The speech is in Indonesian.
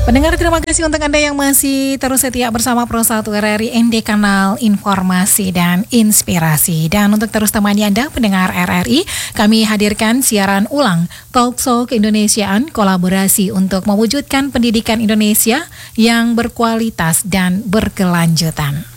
Pendengar, terima kasih untuk Anda yang masih terus setia bersama Pro 1 RRI ND Kanal Informasi dan Inspirasi. Dan untuk terus temani Anda, pendengar RRI, kami hadirkan siaran ulang Talkshow Keindonesiaan kolaborasi untuk mewujudkan pendidikan Indonesia yang berkualitas dan berkelanjutan.